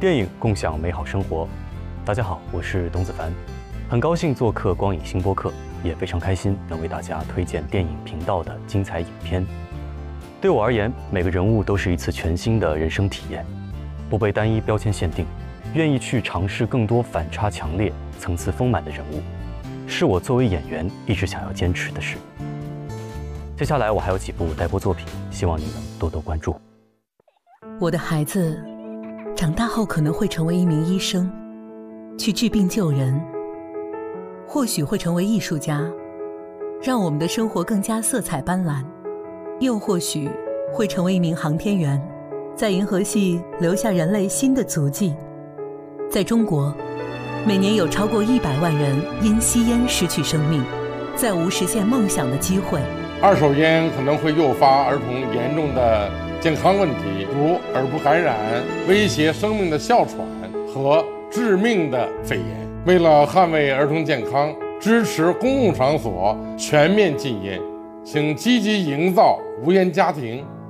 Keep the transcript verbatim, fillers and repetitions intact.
电影共享美好生活。大家好，我是董子凡，很高兴做客光影新播客，也非常开心能为大家推荐电影频道的精彩影片。对我而言，每个人物都是一次全新的人生体验，不被单一标签限定，愿意去尝试更多反差强烈、层次丰满的人物，是我作为演员一直想要坚持的事。接下来我还有几部待播作品，希望你能多多关注。 我的孩子长大后可能会成为一名医生，去治病救人，或许会成为艺术家，让我们的生活更加色彩斑斓，又或许会成为一名航天员，在银河系留下人类新的足迹。在中国，每年有超过一百万人因吸烟失去生命，再无实现梦想的机会。 二手烟可能会诱发儿童严重的健康问题，如耳部感染、威胁生命的哮喘和致命的肺炎。为了捍卫儿童健康，支持公共场所全面禁烟，请积极营造无烟家庭。